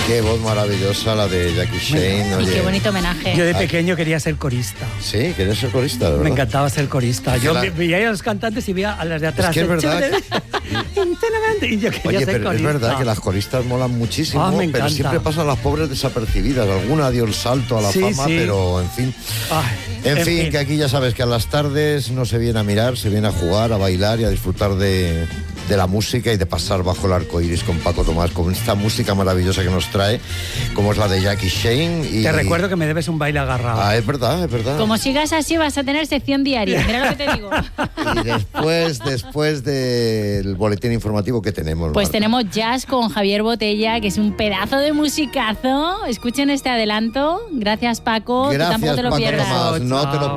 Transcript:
Qué voz maravillosa la de Jackie Shane. Y qué bonito homenaje. Yo de pequeño quería ser corista. Sí, querías ser corista, ¿verdad? Me encantaba ser corista. Yo la... veía a los cantantes y veía a las de atrás. Es que es verdad. Y yo quería Oye, ser pero corista. es verdad que las coristas molan muchísimo, me pero encanta. siempre pasan las pobres desapercibidas. Alguna dio el salto a la fama, pero en fin. En fin, que aquí ya sabes que a las tardes no se viene a mirar, se viene a jugar, a bailar y a disfrutar de la música y de pasar bajo el arco iris con Paco Tomás, con esta música maravillosa que nos trae, como es la de Jackie Shane. Y... Te recuerdo que me debes un baile agarrado. Ah, es verdad, es verdad. Como sigas así vas a tener sección diaria, mira lo que te digo. Y después del boletín informativo que tenemos. Pues Marta. tenemos jazz con Javier Botella, que es un pedazo de musicazo. Escuchen este adelanto. Gracias, Paco. Gracias, Tú tampoco te lo Paco pierdas. Tomás. No te lo